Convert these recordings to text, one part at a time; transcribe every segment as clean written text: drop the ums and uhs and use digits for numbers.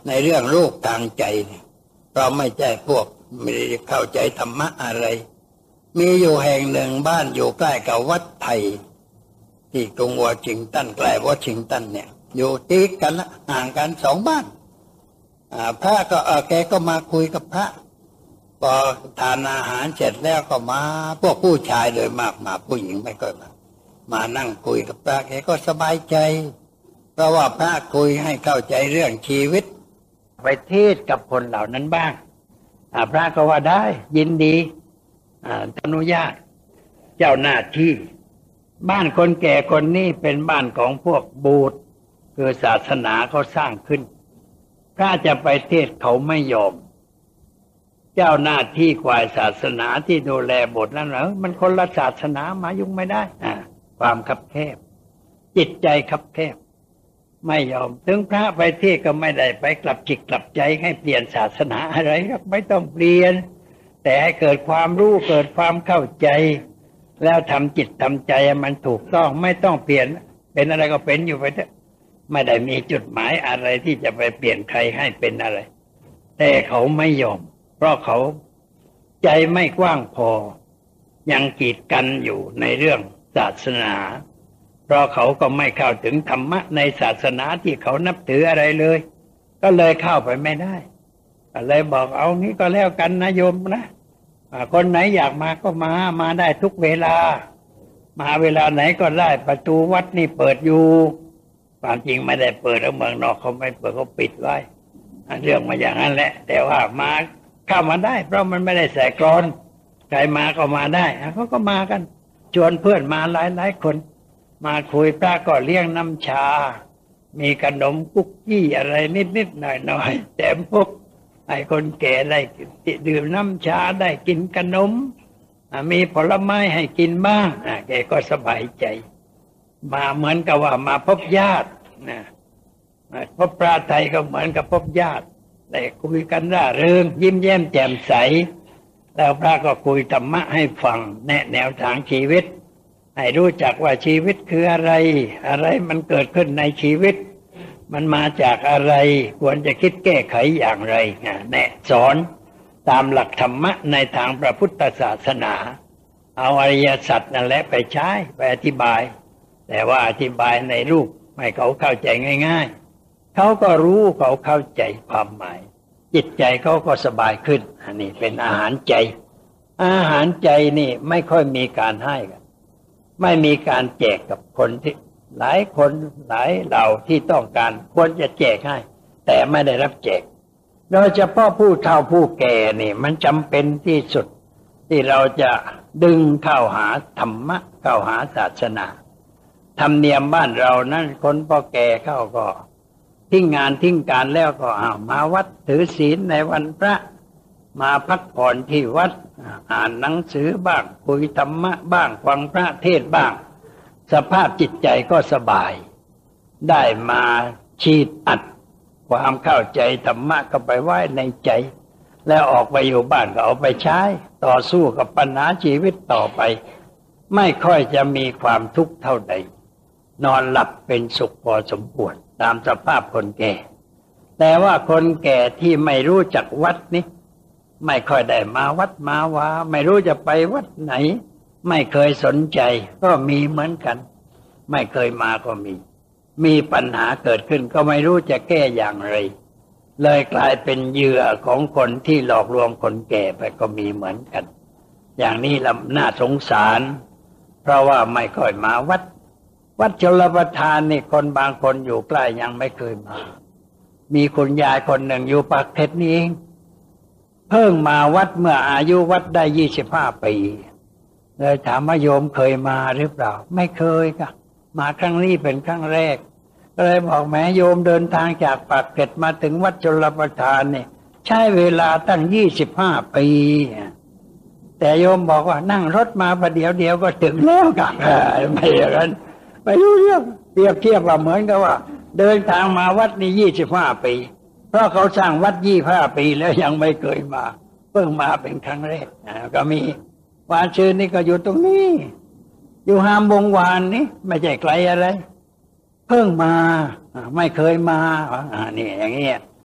ในเรื่องโรคทางใจเนี่ยเราไม่ใช่พวกไม่ได้เข้าใจธรรมะอะไรมีอยู่แห่งหนึ่งบ้านอยู่ใกล้กับวัดไทยที่กรุงวอชิงตันใกล้วอชิงตันเนี่ยอยู่ติดกันละห่างกัน2 บ้านพระก็แกก็มาคุยกับพระพอทานอาหารเสร็จแล้วก็มาพวกผู้ชายโดยมากมาผู้หญิงไม่ค่อยมานั่งคุยกับพระแกก็สบายใจเพราะว่าพระคุยให้เข้าใจเรื่องชีวิตไปเทศกับคนเหล่านั้นบ้างพระก็ว่าได้ยินดีอนุญาตเจ้าหน้าที่บ้านคนแก่คนนี้เป็นบ้านของพวกบูตคือศาสนาเขาสร้างขึ้นพระจะไปเทศเขาไม่ยอมเจ้าหน้าที่ฝ่ายศาสนาที่ดูแลโบสถ์นั้นมันคนละศาสนามายุ่งไม่ได้ความคับแคบจิตใจคับแคบไม่ยอมถึงพระไปเทศก็ไม่ได้ไปกลับจิตกลับใจให้เปลี่ยนศาสนาอะไรครับไม่ต้องเปลี่ยนแต่ให้เกิดความรู้เกิดความเข้าใจแล้วทำจิตทำใจมันถูกต้องไม่ต้องเปลี่ยนเป็นอะไรก็เป็นอยู่ไปเถอะไม่ได้มีจุดหมายอะไรที่จะไปเปลี่ยนใครให้เป็นอะไรแต่เขาไม่ยอมเพราะเขาใจไม่กว้างพอยังกีดกันอยู่ในเรื่องศาสนาเพราะเขาก็ไม่เข้าถึงธรรมะในศาสนาที่เขานับถืออะไรเลยก็เลยเข้าไปไม่ได้ก็เลยบอกเอางี้ก็แล้วกันนะโยมนะคนไหนอยากมาก็มาได้ทุกเวลามาเวลาไหนก็ได้ประตูวัดนี่เปิดอยู่ความจริงไม่ได้เปิดแล้วเมืองนอกเขาไม่เปิดเขาปิดไว้เรื่องมาอย่างนั้นแหละแต่ว่ามาเข้ามาได้เพราะมันไม่ได้ใส่กลอนใครมาก็มาได้เขาก็มากันชวนเพื่อนมาหลายคนมาคุยพระก็เลี้ยงน้ำชามีขนมคุกกี้อะไรนิดๆหน่อยๆแต่พวกไอ้คนแก่ได้ดื่มน้ำชาได้กินขนมมีผลไม้ให้กินบ้างแกก็สบายใจมาเหมือนกับว่ามาพบญาตินะพบพระไทยก็เหมือนกับพบญาติได้คุยกันร่าเริงยิ้มแย้มแจ่มใสแล้วพระก็คุยธรรมะให้ฟังแนะแนวทางชีวิตให้รู้จักว่าชีวิตคืออะไรอะไรมันเกิดขึ้นในชีวิตมันมาจากอะไรควรจะคิดแก้ไขอย่างไรแนะสอนตามหลักธรรมะในทางพระพุทธศาสนาเอาอริยสัจนั่นแหละไปใช้ไปอธิบายแต่ว่าอธิบายในรูปให้เขาเข้าใจง่ายๆเขาก็รู้เขาเข้าใจความหมายจิตใจเขาก็สบายขึ้นอันนี้เป็นอาหารใจอาหารใจนี่ไม่ค่อยมีการให้กันไม่มีการแจกกับคนที่หลายคนหลายเหล่าที่ต้องการควรจะแจกให้แต่ไม่ได้รับแจกโดยเฉพาะผู้เฒ่าผู้แก่นี่มันจำเป็นที่สุดที่เราจะดึงเข้าหาธรรมะเข้าหาศาสนาธรรมเนียมบ้านเรานั้นคนพอแก่เข้าก็ทิ้งงานทิ้งการแล้วก็มาวัดถือศีลในวันพระมาพักผ่อนที่วัดอ่านหนังสือบ้างคุยธรรมะบ้างฟังพระเทศน์บ้างสภาพจิตใจก็สบายได้มาฉีดอัดความเข้าใจธรรมะก็ไปไว้ในใจแล้วออกไปอยู่บ้านก็เอาไปใช้ต่อสู้กับปัญหาชีวิตต่อไปไม่ค่อยจะมีความทุกข์เท่าใดนอนหลับเป็นสุขพอสมควรตามสภาพคนแก่แต่ว่าคนแก่ที่ไม่รู้จักวัดนี้ไม่ค่อยได้มาวัดมาวาไม่รู้จะไปวัดไหนไม่เคยสนใจก็มีเหมือนกันไม่เคยมาก็มีปัญหาเกิดขึ้นก็ไม่รู้จะแก้อย่างไรเลยกลายเป็นเหยื่อของคนที่หลอกลวงคนแก่ไปก็มีเหมือนกันอย่างนี้ละน่าสงสารเพราะว่าไม่ค่อยมาวัดชลประทานนี่คนบางคนอยู่ใกล้ยังไม่เคยมามีคุณยายคนหนึ่งอยู่ปากเกร็ดนี่เองเพิ่งมาวัดเมื่ออายุวัดได้25 ปีเลยถามว่าโยมเคยมาหรือเปล่าไม่เคยค่ะมาครั้งนี้เป็นครั้งแรกก็เลยบอกแม่โยมเดินทางจากปากเกร็ดมาถึงวัดชลประทานนี่ใช้เวลาตั้ง25 ปีแต่โยมบอกว่านั่งรถมาประเดี๋ยวก็ถึงแล้วกันไม่อย่างนั้นไม่รู้เรื่องเปรียบเทียบว่าเหมือนกับว่าเดินทางมาวัดนี่25 ปีเพราะเขาสร้างวัด25 ปีแล้วยังไม่เคยมาเพิ่งมาเป็นครั้งแรกก็มีวานชื่นนี่ก็อยู่ตรงนี้อยู่หามวงวานนี่ไม่ใช่ไกลอะไรเพิ่งมาไม่เคยมานี่อย่างเงี้ย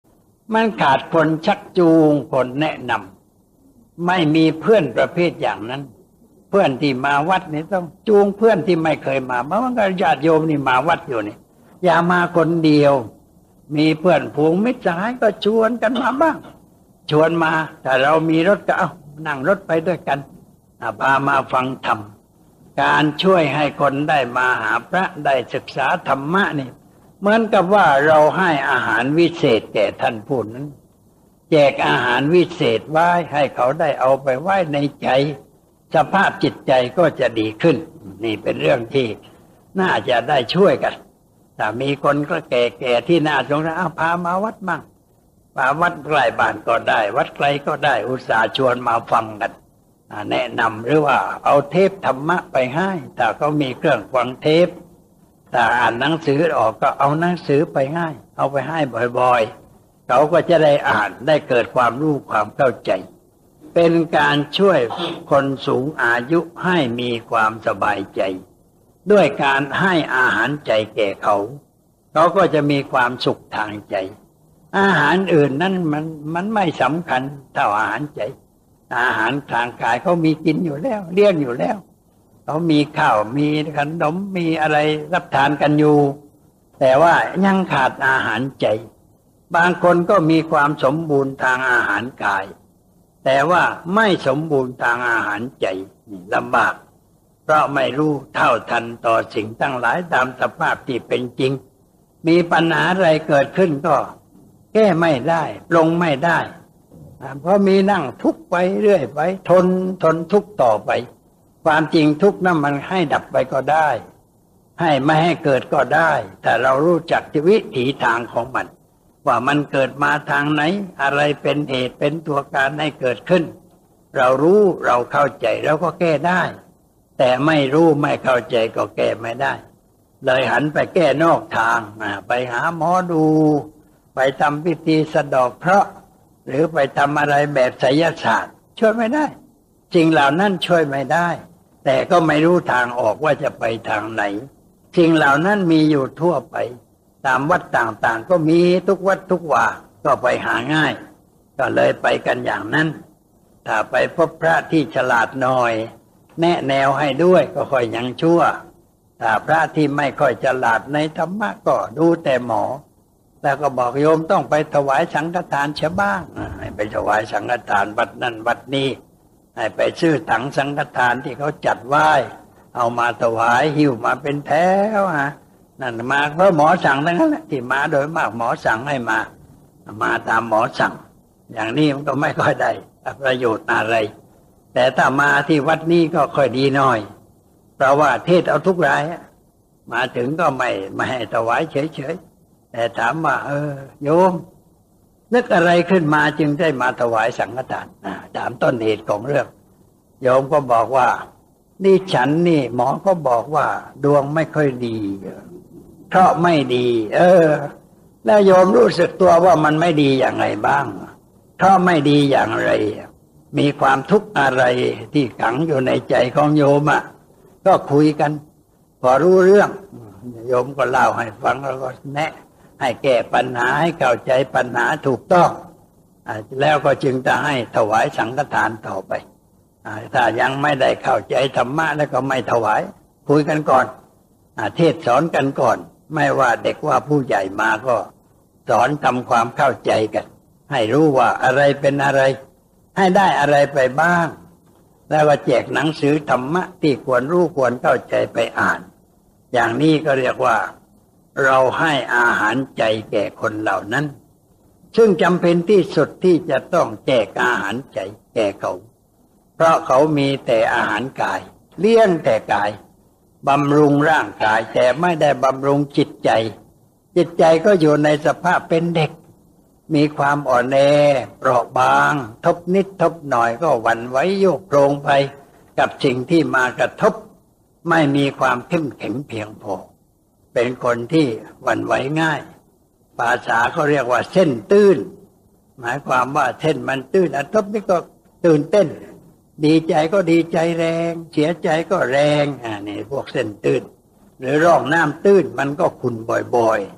มันขาดคนชักจูงคนแนะนำไม่มีเพื่อนประเภทอย่างนั้นเพื่อนที่มาวัดนี่ต้องจูงเพื่อนที่ไม่เคยมาเพราะมันก็ญาติโยมนี่มาวัดอยู่นี่อย่ามาคนเดียวมีเพื่อนฝูงมิตรสหายก็ชวนกันมาบ้างชวนมาถ้าเรามีรถก็เอานั่งรถไปด้วยกันพามาฟังธรรมการช่วยให้คนได้มาหาพระได้ศึกษาธรรมะนี่เหมือนกับว่าเราให้อาหารวิเศษแก่ท่านผู้นั้นแจกอาหารวิเศษไว้ให้เขาได้เอาไปไว้ในใจสภาพจิตใจก็จะดีขึ้นนี่เป็นเรื่องที่น่าจะได้ช่วยกันถ้ามีคนก็แก่ๆที่น่าสงสารพามาวัดมั่งมาวัดใกล้บ้านก็ได้วัดไกลก็ได้อุตส่าห์ชวนมาฟังกันแนะนำหรือว่าเอาเทปธรรมะไปให้ถ้าเขามีเครื่องฟังเทปถ้าอ่านหนังสือออกก็เอาหนังสือไปให้เอาไปให้บ่อยๆเขาก็จะได้อ่านได้เกิดความรู้ความเข้าใจเป็นการช่วยคนสูงอายุให้มีความสบายใจด้วยการให้อาหารใจแก่เขาเขาก็จะมีความสุขทางใจอาหารอื่นนั้นมันไม่สำคัญเท่าอาหารใจอาหารทางกายเขามีกินอยู่แล้วเลี้ยงอยู่แล้วเขามีข้าวมีขนมมีอะไรรับทานกันอยู่แต่ว่ายังขาดอาหารใจบางคนก็มีความสมบูรณ์ทางอาหารกายแต่ว่าไม่สมบูรณ์ทางอาหารใจลำบากเพราะไม่รู้เท่าทันต่อสิ่งทั้งหลายตามสภาพที่เป็นจริงมีปัญหาอะไรเกิดขึ้นก็แก้ไม่ได้ปลงไม่ได้เพราะมีนั่งทุกข์ไปเรื่อยไปทนทุกข์ต่อไปความจริงทุกข์นั้นมันให้ดับไปก็ได้ให้ไม่ให้เกิดก็ได้แต่เรารู้จักวิถีทางของมันว่ามันเกิดมาทางไหนอะไรเป็นเหตุเป็นตัวการให้เกิดขึ้นเรารู้เราเข้าใจเราก็แก้ได้แต่ไม่รู้ไม่เข้าใจก็แก้ไม่ได้เลยหันไปแก้นอกทางไปหาหมอดูไปทำพิธีสะเดาะเคราะห์หรือไปทำอะไรแบบไสยศาสตร์ช่วยไม่ได้สิ่งเหล่านั้นช่วยไม่ได้แต่ก็ไม่รู้ทางออกว่าจะไปทางไหนสิ่งเหล่านั้นมีอยู่ทั่วไปตามวัดต่างๆก็มีทุกวัดทุกว่าก็ไปหาง่ายก็เลยไปกันอย่างนั้นถ้าไปพบพระที่ฉลาดหน่อยแนะแนวให้ด้วยก็ค่อยยังชั่วถ้าพระที่ไม่ค่อยฉลาดในธรรมะก็ดูแต่หมอแล้วก็บอกโยมต้องไปถวายสังฆทานเสียบ้างให้ไปถวายสังฆทานวัดนั้นวัดนี้ให้ไปซื้อถังสังฆทานที่เขาจัดไว้เอามาถวายหิ้วมาเป็นแถวนั่นมาเพราะหมอสั่งทั้งนั้นแหละที่มาโดยมากหมอสั่งให้มาตามหมอสั่งอย่างนี้มันก็ไม่ค่อยได้ประโยชน์อะไรแต่ถ้ามาที่วัดนี้ก็ค่อยดีหน่อยเพราะว่าเทศเอาทุกรายมาถึงก็ไม่ให้ถวายเฉยๆแต่ถามว่าโยมนึกอะไรขึ้นมาจึงได้มาถวายสังฆทานถามต้นเหตุของเรื่องโยมก็บอกว่านี่ฉันนี่หมอก็บอกว่าดวงไม่ค่อยดีเพราะไม่ดีแล้วโยมรู้สึกตัวว่ามันไม่ดีอย่างไรบ้างเพราะไม่ดีอย่างไรมีความทุกข์อะไรที่ขังอยู่ในใจของโยมก็คุยกันพอรู้เรื่องโยมก็เล่าให้ฟังแล้วก็แนะให้แก้ปัญหาให้เข้าใจปัญหาถูกต้องแล้วก็จึงจะให้ถวายสังฆทานต่อไปถ้ายังไม่ได้เข้าใจธรรมะแล้วก็ไม่ถวายคุยกันก่อนเทศสอนกันก่อนไม่ว่าเด็กว่าผู้ใหญ่มาก็สอนทำความเข้าใจกันให้รู้ว่าอะไรเป็นอะไรให้ได้อะไรไปบ้างแล้วก็แจกหนังสือธรรมะที่ควรรู้ควรเข้าใจไปอ่านอย่างนี้ก็เรียกว่าเราให้อาหารใจแก่คนเหล่านั้นซึ่งจำเป็นที่สุดที่จะต้องแจกอาหารใจแก่เขาเพราะเขามีแต่อาหารกายเลี้ยงแต่กายบำรุงร่างกายแต่ไม่ได้บำรุงจิตใจจิตใจก็อยู่ในสภาพเป็นเด็กมีความอ่อนแอเปราะบางทบนิดทบหน่อยก็หวั่นไหวโยกโครงไปกับสิ่งที่มากระทบไม่มีความเข้มแข็งเพียงพอเป็นคนที่หวั่นไหวง่ายภาษาเขาเรียกว่าเส้นตื้นหมายความว่าเส้นมันตื้นทบนี่ก็ตื่นเต้นดีใจก็ดีใจแรงเสียใจก็แรงนี่พวกเส้นตื้นหรือร่องน้ำตื้นมันก็ขุ่นบ่อยๆ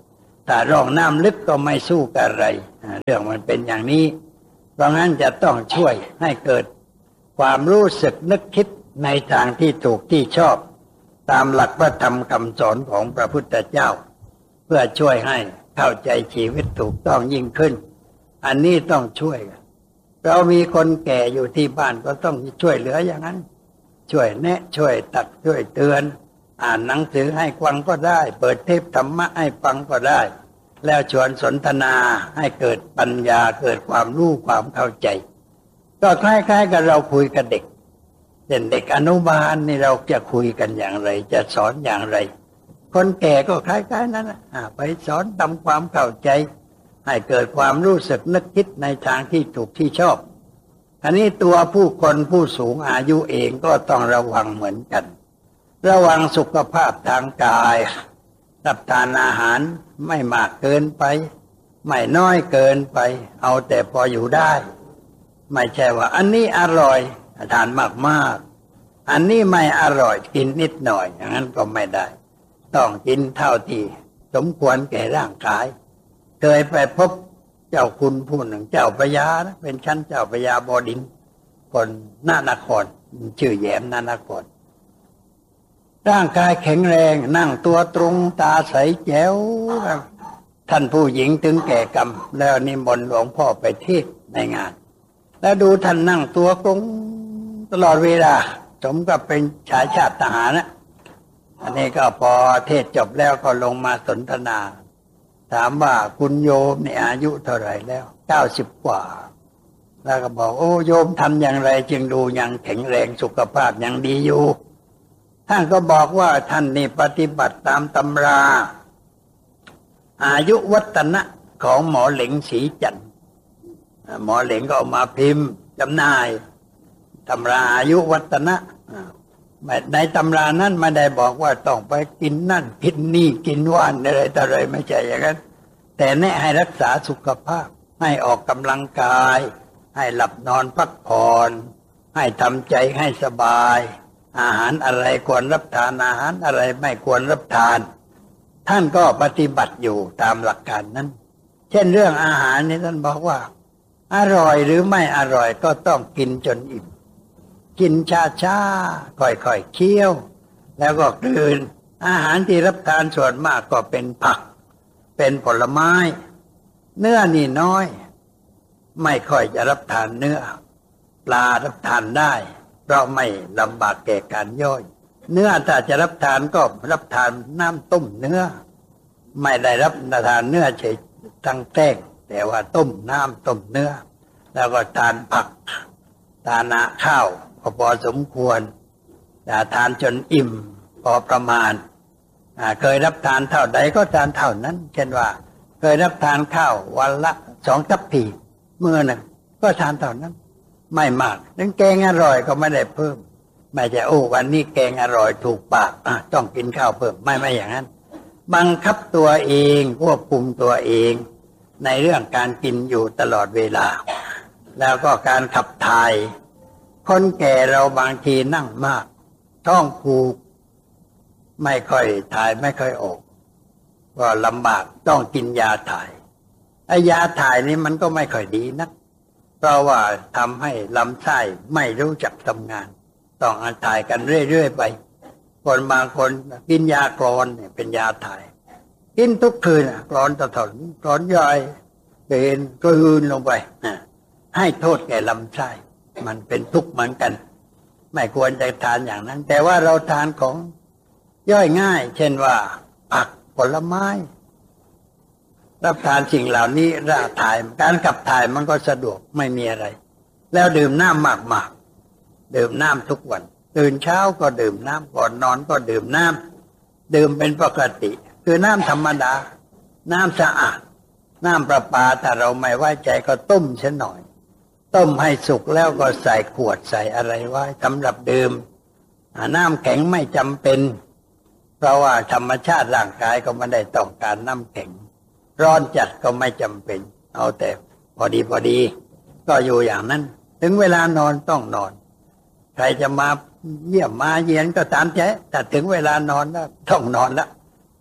ถ้าร่องน้ำลึกก็ไม่สู้กับอะไรเรื่องมันเป็นอย่างนี้เพราะงั้นจะต้องช่วยให้เกิดความรู้สึกนึกคิดในทางที่ถูกที่ชอบตามหลักพระธรรมคำสอนของพระพุทธเจ้าเพื่อช่วยให้เข้าใจชีวิตถูกต้องยิ่งขึ้นอันนี้ต้องช่วยกันเรามีคนแก่อยู่ที่บ้านก็ต้องช่วยเหลืออย่างนั้นช่วยแนะช่วยตักช่วยเตือนอ่านหนังสือให้ฟังก็ได้เปิดเทปธรรมะให้ฟังก็ได้แล้วชวนสนทนาให้เกิดปัญญาเกิดความรู้ความเข้าใจก็คล้ายๆกับเราคุยกับเด็กเด็กอนุบาลนี่เราจะคุยกันอย่างไรจะสอนอย่างไรคนแก่ก็คล้ายๆนั้นไปสอนทำความเข้าใจให้เกิดความรู้สึกนึกคิดในทางที่ถูกที่ชอบอันนี้ตัวผู้คนผู้สูงอายุเองก็ต้องระวังเหมือนกันระวังสุขภาพทางกายรับทานอาหารไม่มากเกินไปไม่น้อยเกินไปเอาแต่พออยู่ได้ไม่ใช่ว่าอันนี้อร่อยทานมากๆอันนี้ไม่อร่อยกินนิดหน่อยอย่างนั้นก็ไม่ได้ต้องกินเท่าที่สมควรแก่ร่างกายเคยไปพบเจ้าคุณผู้หนึ่งเจ้าพระยานะเป็นชั้นเจ้าพระยาบดินทร์คนนครชื่อแย้มนครร่างกายแข็งแรงนั่งตัวตรงตาใสแจ๋วท่านผู้หญิงถึงแก่กรรมแล้วนิมนต์หลวงพ่อไปเทศน์ในงานแล้วดูท่านนั่งตัวตรงตลอดเวลาสมกับเป็นชายชาติทหารนะอันนี้ก็พอเทศจบแล้วก็ลงมาสนทนาถามว่าคุณโยมเนี่ยอายุเท่าไหร่แล้ว90 กว่าแล้วก็บอกโอ้โยมทำอย่างไรจึงดูยังแข็งแรงสุขภาพยังดีอยู่ท่านก็บอกว่าท่านนี่ปฏิบัติตามตำราอายุวัฒนะของหมอเหลงศรีจันทร์หมอเหลงก็เอามาพิมพ์จำหน่ายตำราอายุวัฒนะในตำรานั้นไม่ได้บอกว่าต้องไปกินนั่นกินนี่กินว่านอะไรต่ออะไรไม่ใช่อย่างนั้นแต่แนะให้รักษาสุขภาพให้ออกกำลังกายให้หลับนอนพักผ่อนให้ทำใจให้สบายอาหารอะไรควรรับทานอาหารอะไรไม่ควรรับทานท่านก็ปฏิบัติอยู่ตามหลักการนั้นเช่นเรื่องอาหารนี่ท่านบอกว่าอร่อยหรือไม่อร่อยก็ต้องกินจนอิ่มกินช้าๆค่อยๆเคี้ยวแล้วก็กลืนอาหารที่รับทานส่วนมากก็เป็นผักเป็นผลไม้เนื้อนี่น้อยไม่ค่อยจะรับทานเนื้อปลารับทานได้เพราะไม่ลำบากแก่การย่อยเนื้อถ้าจะรับทานก็รับทานน้ำต้มเนื้อไม่ได้รับทานเนื้อเฉยตั้งแต้งแต่ว่าต้มน้ำต้มเนื้อแล้วก็ทานผักทานข้าวพอสมควรแต่ทานจนอิ่มพอประมาณเคยรับทานเท่าใดก็ทานเท่านั้นเช่นว่าเคยรับทานข้าววันละ2 ทัพพีมื้อหนึ่งก็ทานเท่านั้นไม่มากถึงแกงอร่อยก็ไม่ได้เพิ่มไม่ใช่โอ้วันนี้แกงอร่อยถูกปากต้องกินข้าวเพิ่มไม่อย่างนั้นบังคับตัวเองควบคุมตัวเองในเรื่องการกินอยู่ตลอดเวลาแล้วก็การขับถ่ายคนแก่เราบางทีนั่งมากท้องผูกไม่ค่อยถ่ายไม่ค่อยออกก็ลำบากต้องกินยาถ่ายไอ้ยาถ่ายนี่มันก็ไม่ค่อยดีนักเพราะว่าทำให้ลำไส้ไม่รู้จักทำงานต้องถ่ายกันเรื่อยๆไปคนบางคนกินยากรอนเนี่ยเป็นยาถ่ายกินทุกคืนกรอนตะถอนกรอนย่อยเป็นกลืนลงไปให้โทษแก่ลำไส้มันเป็นทุกข์เหมือนกันไม่ควรจะทานอย่างนั้นแต่ว่าเราทานของย่อยง่ายเช่นว่าผักผลไม้รับทานสิ่งเหล่านี้ร่างถ่ายการขับถ่ายมันก็สะดวกไม่มีอะไรแล้วดื่มน้ำมากๆดื่มน้ำทุกวันตื่นเช้าก็ดื่มน้ำก่อนนอนก็ดื่มน้ำดื่มเป็นปกติคือน้ำธรรมดาน้ำสะอาดน้ำประปาถ้าเราไม่ไว้ใจก็ต้มเสียหน่อยต้มให้สุกแล้วก็ใส่ขวดใส่อะไรไว้สำหรับดื่มน้ำแข็งไม่จำเป็นเพราะว่าธรรมชาติร่างกายก็ไม่ได้ต้องการน้ำแข็งร้อนจัดก็ไม่จำเป็นเอาแต่พอดีก็อยู่อย่างนั้นถึงเวลานอนต้องนอนใครจะมาเยี่ยมมาเยียนก็ตามใจแต่ถึงเวลานอนแล้วต้องนอนแล้ว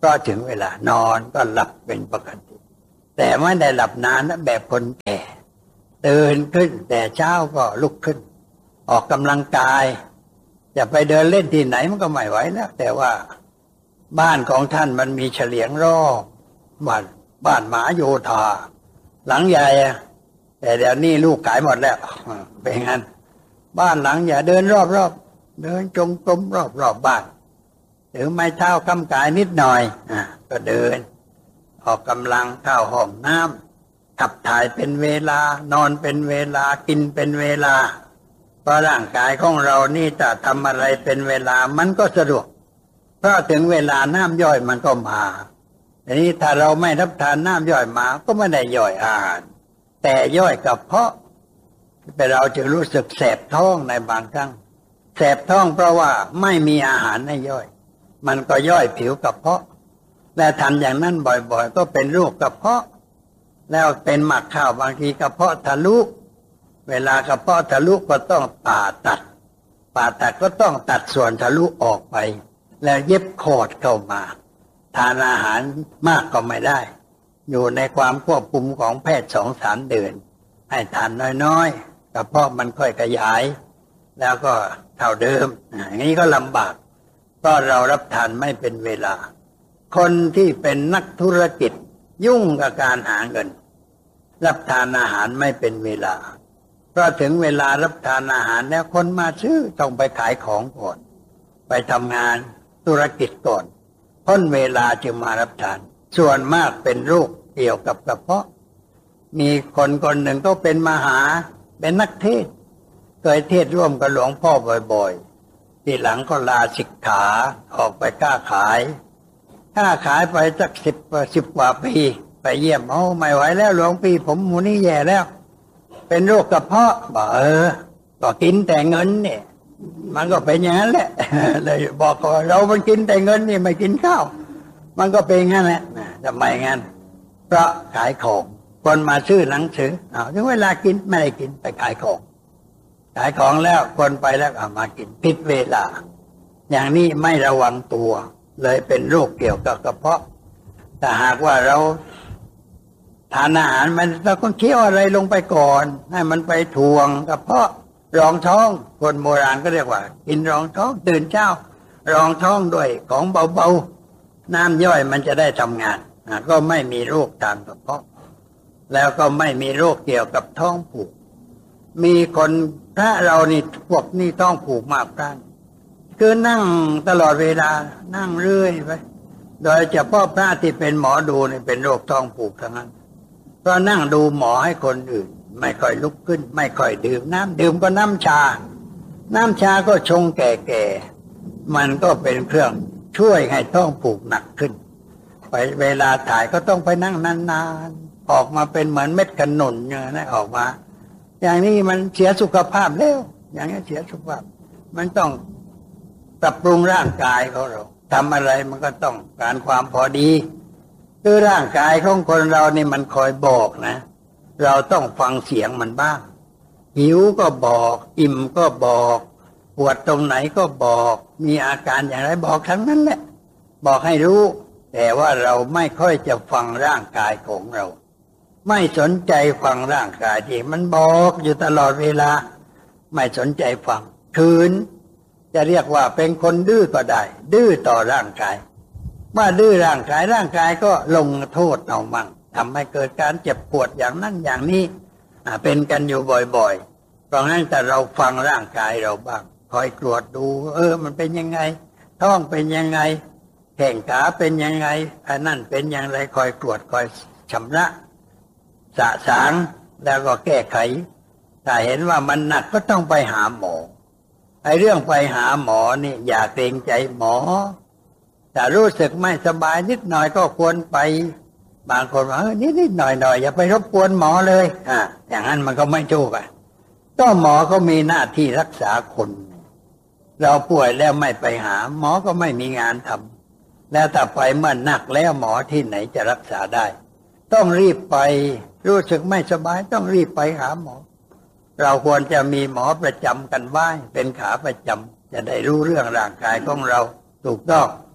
เพราะถึงเวลานอนก็หลับเป็นปกติแต่ไม่ได้หลับนานนะแบบคนแก่ตื่นขึ้นแต่เช้าก็ลุกขึ้นออกกำลังกายจะไปเดินเล่นที่ไหนมันก็ไม่ไหวแล้วแต่ว่าบ้านของท่านมันมีเฉลียงรอบบ้านหมาโยธาหลังใหญ่แต่เดี๋ยวนี้ลูกขายหมดแล้วเป็นงั้นบ้านหลังใหญ่เดินรอบเดินจงกรมรอบบ้านถือไม้เท้าค้ำกายนิดหน่อยก็เดินออกกำลังเข้าห้องน้ำขับถ่ายเป็นเวลานอนเป็นเวลากินเป็นเวลาเพราะร่างกายของเรานี่จะทำอะไรเป็นเวลามันก็สะดวกเพราะถึงเวลาน้ำย่อยมันก็มาทีนี้ถ้าเราไม่รับทานน้ำย่อยมาก็ไม่ได้ย่อยอาหารแต่ย่อยกระเพาะแต่เราจะรู้สึกแสบท้องในบางครั้งแสบท้องเพราะว่าไม่มีอาหารให้ย่อยมันก็ย่อยผิวกระเพาะและทำอย่างนั้นบ่อยๆก็เป็นโรคกระเพาะแล้วเป็นหมักข้าวบางทีกระเพาะทะลุเวลากระเพาะทะลุก็ต้องผ่าตัดก็ต้องตัดส่วนทะลุออกไปแล้วเย็บคอร์ดเข้ามาทานอาหารมากก็ไม่ได้อยู่ในความควบคุมของแพทย์2-3 เดือนให้ทานน้อยๆกระเพาะมันค่อยขยายแล้วก็เท่าเดิมอย่างนี้ก็ลำบากเพราะเรารับทานไม่เป็นเวลาคนที่เป็นนักธุรกิจยุ่งกับการหาเงินรับทานอาหารไม่เป็นเวลาเพราะถึงเวลารับทานอาหารแล้วคนมาซื้อต้องไปขายของก่อนไปทำงานธุรกิจก่อนพ้นเวลาจึงมารับทานส่วนมากเป็นโรคเกี่ยวกับกระเพาะมีคนหนึ่งก็เป็นมหาเป็นนักเทศน์เคยเทศร่วมกับหลวงพ่อบ่อยๆทีหลังก็ลาสิกขาออกไปค้าขายไปสัก10 กว่าปีไปเยี่ยมไม่ไหวแล้วหลวงพี่ผมหมูนี่แย่แล้วเป็นโรคกระเพาะบอกก็กินแต่เงินเนี่ยมันก็เป็นอย่างนั้นแหละเลยบอกว่าเรามันกินแต่เงินนี่ไม่กินข้าวมันก็เป็นงั้นแหละทำไมงั้นเพราะขายของคนมาซื้อหนังสือถึงเวลากินไม่ได้กินไปขายของแล้วคนไปแล้วมากินผิดเวลาอย่างนี้ไม่ระวังตัวเลยเป็นโรคเกี่ยวกับกระเพาะแต่หากว่าเราทานอาหารมันเราก็เคี้ยวอะไรลงไปก่อนให้มันไปถ่วงกระเพาะรองท้องคนโบราณก็เรียกว่ากินรองท้องตื่นเช้ารองท้องด้วยของเบาๆน้ำย่อยมันจะได้ทำงานก็ไม่มีโรคทางกระเพาะแล้วก็ไม่มีโรคเกี่ยวกับท้องผูกมีคนพระเรานี่พวกนี่ท้องผูกมากท่านคือนั่งตลอดเวลานั่งเรื่อยไปโดยเฉพาะพระที่เป็นหมอดูนี่เป็นโรคท้องผูกทั้งนั้นเพราะนั่งดูหมอให้คนอื่นไม่ค่อยลุกขึ้นไม่ค่อยดื่มน้ำดื่มก็น้ำชาก็ชงแก่ๆมันก็เป็นเครื่องช่วยให้ท้องผูกหนักขึ้นไปเวลาถ่ายก็ต้องไปนั่งนานๆออกมาเป็นเหมือนเม็ดขนุนอย่างนั้นออกมาอย่างนี้มันเสียสุขภาพแล้วอย่างนี้เสียสุขภาพมันต้องปรับปรุงร่างกายของเราทำอะไรมันก็ต้องการความพอดีคือร่างกายของคนเรานี่มันคอยบอกนะเราต้องฟังเสียงมันบ้างหิวก็บอกอิ่มก็บอกปวดตรงไหนก็บอกมีอาการอย่างไรบอกทั้งนั้นแหละบอกให้รู้แต่ว่าเราไม่ค่อยจะฟังร่างกายของเราไม่สนใจฟังร่างกายที่มันบอกอยู่ตลอดเวลาไม่สนใจฟังคืนจะเรียกว่าเป็นคนดื้อก็ได้ดื้อต่อร่างกายว่าดื้อร่างกายก็ลงโทษเอามั่งทำให้เกิดการเจ็บปวดอย่างนั้นอย่างนี้เป็นกันอยู่บ่อยๆเพราะงั้นแต่เราฟังร่างกายเราบ้างคอยตรวจดูมันเป็นยังไงท้องเป็นยังไงแข้งขาเป็นยังไงอันนั่นเป็นอย่างไรคอยตรวจคอยชำระสะสางแล้วก็แก้ไขถ้าเห็นว่ามันหนักก็ต้องไปหาหมอไอ้เรื่องไปหาหมอนี่อย่าเกรงใจหมอแต่รู้สึกไม่สบายนิดหน่อยก็ควรไปบางคนว่านิดหน่อยอย่าไปรบกวนหมอเลยอย่างนั้นมันก็ไม่ถูกก็หมอก็มีหน้าที่รักษาคนเราป่วยแล้วไม่ไปหาหมอก็ไม่มีงานทำแล้วถ้าไปเมื่อหนักแล้วหมอที่ไหนจะรักษาได้ต้องรีบไปรู้สึกไม่สบายต้องรีบไปหาหมอเราควรจะมีหมอประจำกันไว้เป็นขาประจำจะได้รู้เรื่องร่างกายของเราถูกต้อง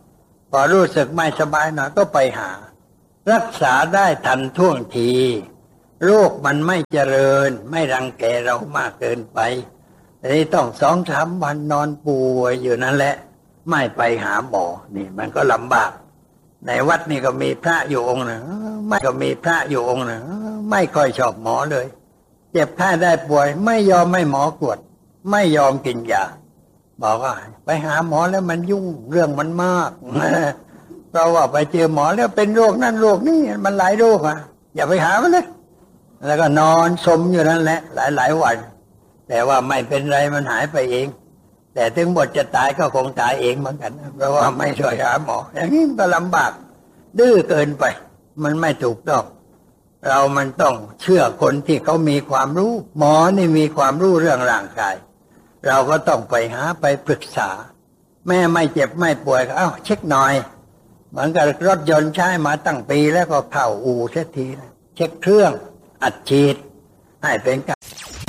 พอรู้สึกไม่สบายหน่อยก็ไปหารักษาได้ทันท่วงทีโรคมันไม่เจริญไม่รังแกเรามากเกินไปนี่ต้อง2-3 วันนอนป่วยอยู่นั่นแหละไม่ไปหาหมอนี่มันก็ลำบากในวัดนี่ก็มีพระอยู่องค์หนึ่งไม่ค่อยชอบหมอเลยเจ็บไข้ได้ป่วยไม่ยอมให้หมอกวดไม่ยอมกินยาบอกว่าไปหาหมอแล้วมันยุ่งเรื่องมันมากเพราะว่าไปเจอหมอแล้วเป็นโรคนั่นโรคนี้มันหลายโรคอย่าไปหามันเลยแล้วก็นอนสมอยู่นั่นแหละหลายวันแต่ว่าไม่เป็นไรมันหายไปเองแต่ถึงหมดจะตายก็คงตายเองเหมือนกันเพราะว่าไม่ช่วยหาหมออย่างนี้ก็ลำบากดื้อเกินไปมันไม่ถูกต้องเรามันต้องเชื่อคนที่เขามีความรู้หมอนี่มีความรู้เรื่องร่างกายเราก็ต้องไปหาไปปรึกษาแม่ไม่เจ็บไม่ป่วยเอ้าเช็คหน่อยเหมือนกับรถยนต์ใช้มาตั้งปีแล้วก็เข้าอู่เสียทีเช็คเครื่องอัดฉีดให้เป็นการ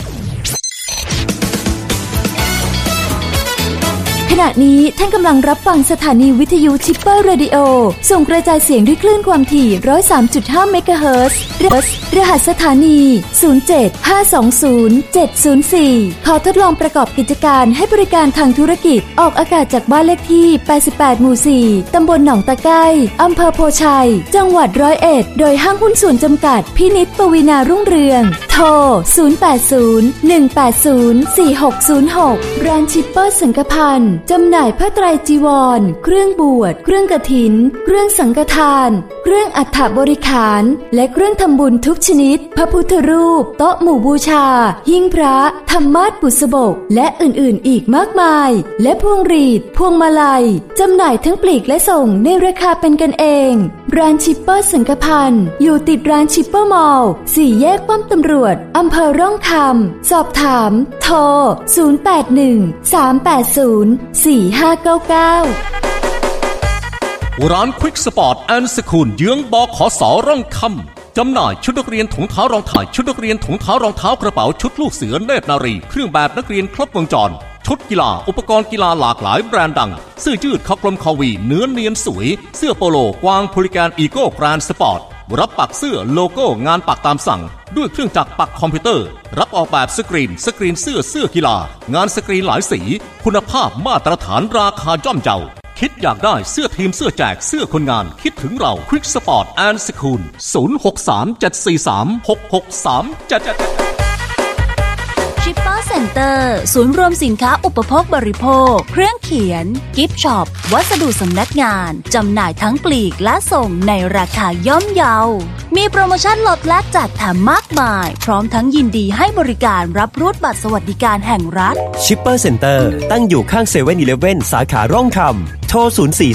ขณะนี้ท่านกำลังรับฟังสถานีวิทยุชิปเปอร์เรดิโอส่งกระจายเสียงด้วยคลื่นความถี่ 103.5 เมกะเฮิรตซ์รหัสสถานี 075207004 ขอทดลองประกอบกิจการให้บริการทางธุรกิจออกอากาศจากบ้านเลขที่ 88 หมู่ 4 ตำบลหนองตะไคร้อำเภอโพชัย จังหวัด101 โดยห้างหุ้นส่วนจำกัดพินิจปวีณารุ่งเรือง โทร 080-180-4606 ร้านชิปเปอร์สังฆพันธ์จำหน่ายผ้าไตรจีวรเครื่องบวชเครื่องกฐินเครื่องสังฆทานเครื่องอัฐบริขารและเครื่องทำบุญทุกชนิดพระพุทธรูปโต๊ะหมู่บูชาหิ้งพระธรรมาสน์บุษบกและอื่นๆอีกมากมายและพวงหรีดพวงมาลัยจำหน่ายทั้งปลีกและส่งในราคาเป็นกันเองร้านชิปเปอร์สังฆพันธ์อยู่ติดร้านชิปเปอร์มอลล์4 แยกป้อมตำรวจอำเภอร่องคำสอบถามโทร081-380-4599 ร้านควิกสปอร์ตแอนด์สคูลเยื้องบขส.ร่องคำจำหน่ายชุดนักเรียนถุงเท้ารองถ่ายชุดนักเรียนถุงเท้ารองเท้ากระเป๋าชุดลูกเสือเนตรนารีเครื่องแบบนักเรียนครบวงจรชุดกีฬาอุปกรณ์กีฬาหลากหลายแบรนด์ดังเสื้อยืดคอกลมคอวีเนื้อเนียนสวยเสื้อโปโลกวางพูลิแกนอีโก้แกรนด์สปอร์ตรับปักเสื้อโลโก้งานปักตามสั่งด้วยเครื่องจักรปักคอมพิวเตอร์รับออกแบบสกรีนเสื้อกีฬางานสกรีนหลายสีคุณภาพมาตรฐานราคาย่อมเยาคิดอยากได้เสื้อทีมเสื้อแจกเสื้อคนงานคิดถึงเราควิกสปอร์ตแอนด์สคูล063-743-6637 ชิปเปอร์เซ็นเตอร์ศูนย์รวมสินค้าอุปโภคบริโภคเครื่องเขียนกิฟต์ช็อปวัสดุสำนักงานจำหน่ายทั้งปลีกและส่งในราคาย่อมเยามีโปรโมชั่นลดและแจกแถมมากมายพร้อมทั้งยินดีให้บริการรับรูดบัตรสวัสดิการแห่งรัฐชิปเปอร์เซ็นเตอร์ตั้งอยู่ข้างเซเว่น-11 สาขาร่องคำโทร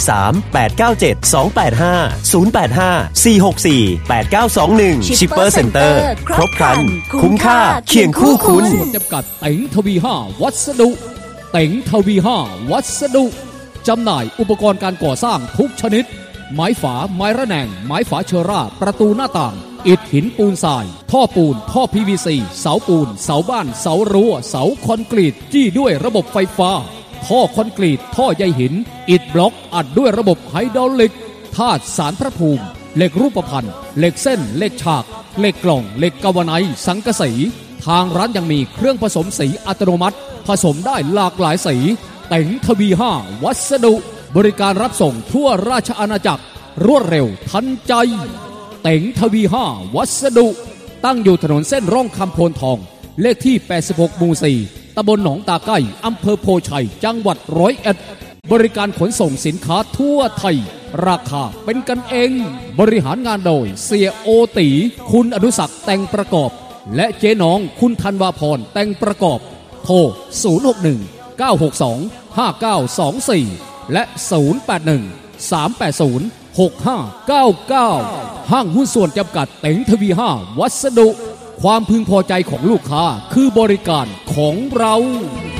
043-897-285-085-464-8921 ชิปเปอร์เซ็นเตอร์ครบครันคุ้มค่าเคียงคู่คุณจำกัดเต็งทวี5วัสดุเต็งทวี5วัสดุจำหน่ายอุปกรณ์การก่อสร้างทุกชนิดไม้ฝาไม้ระแนงไม้ฝาเชอร่าประตูหน้าต่างอิฐหินปูนทรายท่อปูนท่อ PVC เสาปูนเสาบ้านเสารั้วเสาคอนกรีตจี้ด้วยระบบไฟฟ้าท่อคอนกรีตท่อใยหินอิฐบล็อกอัดด้วยระบบไฮดรอลิกธาตุสารพระภูมิเหล็กรูปพรรณเหล็กเส้นเหล็กฉากเหล็กกล่องเหล็กกาวไนซ์สังกะสีทางร้านยังมีเครื่องผสมสีอัตโนมัติผสมได้หลากหลายสีเต็งทวี5วัสดุบริการรับส่งทั่วราชอาณาจักรรวดเร็วทันใจเต็งทวี5วัสดุตั้งอยู่ถนนเส้นร่องคำโพนทองเลขที่86หมู่4ตำบลหนองตาไก้อำเภอโพชัยจังหวัด101บริการขนส่งสินค้าทั่วไทยราคาเป็นกันเองบริหารงานโดยเสียโอตีคุณอนุศักดิ์แต่งประกอบและเจ๊น้องคุณธันวาพรแต่งประกอบโทร061-962-5924และ081-380-6599ห้างหุ้นส่วนจำกัดเต็งทวี5วัสดุความพึงพอใจของลูกค้าคือบริการของเรา